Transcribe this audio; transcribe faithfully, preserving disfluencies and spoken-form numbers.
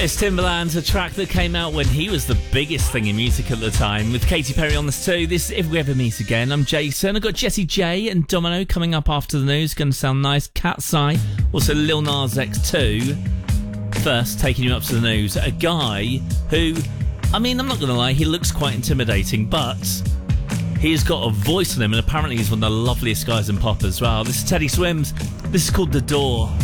It's Timbaland's, a track that came out when he was the biggest thing in music at the time, with Katy Perry on this too. This is If We Ever Meet Again. I'm Jason. I've got Jessie J and Domino coming up after the news. Going to sound nice. Cat's Eye. Also Lil Nas X two. First, taking you up to the news. A guy who, I mean, I'm not going to lie, he looks quite intimidating, but he's got a voice on him, and apparently he's one of the loveliest guys in pop as well. This is Teddy Swims. This is called The Door.